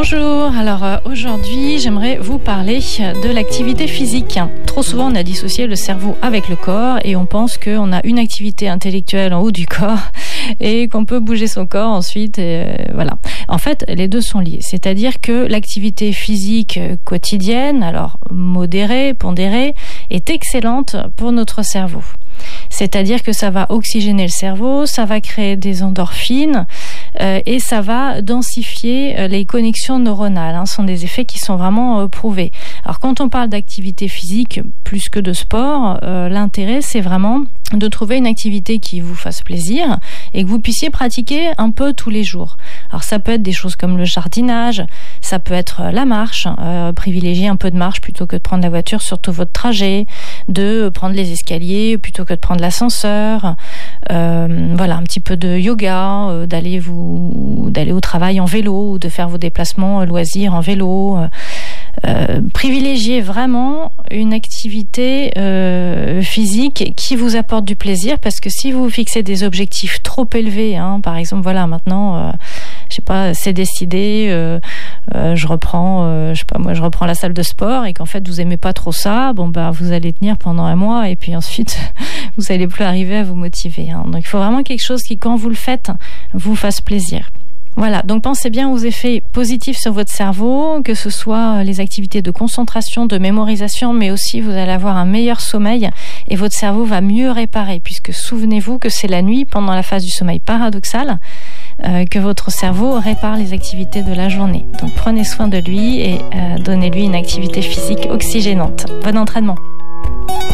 Bonjour, alors aujourd'hui j'aimerais vous parler de l'activité physique. Trop souvent on a dissocié le cerveau avec le corps et on pense qu'on a une activité intellectuelle en haut du corps et qu'on peut bouger son corps ensuite, voilà. En fait les deux sont liés, c'est-à-dire que l'activité physique quotidienne, alors modérée, pondérée, est excellente pour notre cerveau. C'est-à-dire que ça va oxygéner le cerveau, ça va créer des endorphines et ça va densifier les connexions neuronales. Ce sont des effets qui sont vraiment prouvés. Alors quand on parle d'activité physique plus que de sport, l'intérêt c'est vraiment de trouver une activité qui vous fasse plaisir et que vous puissiez pratiquer un peu tous les jours. Alors ça peut être des choses comme le jardinage, ça peut être la marche, privilégier un peu de marche plutôt que de prendre la voiture sur tout votre trajet, de prendre les escaliers plutôt que de prendre l'ascenseur, voilà, un petit peu de yoga, d'aller au travail en vélo ou de faire vos déplacements loisirs en vélo. Privilégiez vraiment une activité physique qui vous apporte du plaisir, parce que si vous fixez des objectifs trop élevés, par exemple, voilà, maintenant, je sais pas, c'est décidé, je reprends la salle de sport et qu'en fait vous aimez pas trop ça, vous allez tenir pendant un mois et puis ensuite vous allez plus arriver à vous motiver. Donc il faut vraiment quelque chose qui, quand vous le faites, vous fasse plaisir. Voilà, donc pensez bien aux effets positifs sur votre cerveau, que ce soit les activités de concentration, de mémorisation, mais aussi vous allez avoir un meilleur sommeil et votre cerveau va mieux réparer, puisque souvenez-vous que c'est la nuit, pendant la phase du sommeil paradoxal, que votre cerveau répare les activités de la journée. Donc prenez soin de lui et donnez-lui une activité physique oxygénante. Bon entraînement.